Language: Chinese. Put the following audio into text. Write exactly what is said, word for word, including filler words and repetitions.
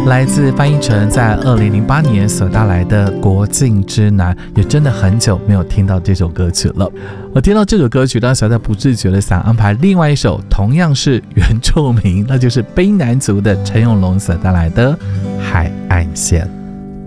来自翻译成在二零零八年所带来的《国境之南》，也真的很久没有听到这首歌曲了。我听到这首歌曲，当时在不自觉的想安排另外一首同样是原住民，那就是卑南族的陈永龙所带来的《海岸线》。